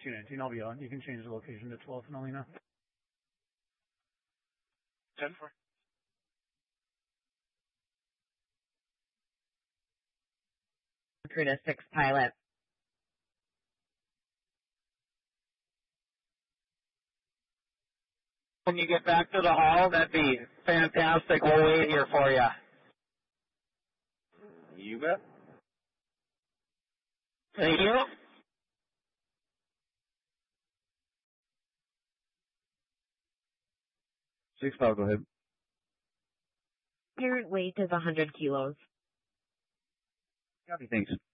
219, I'll be on. You can change the location to 12th and Alina. 10-4. Recruit a 6 pilot. When you get back to the hall, that'd be fantastic. We'll wait here for you. You bet. Thank you. 6 pilot, go ahead. Parent weight is 100 kilos. Copy, thanks.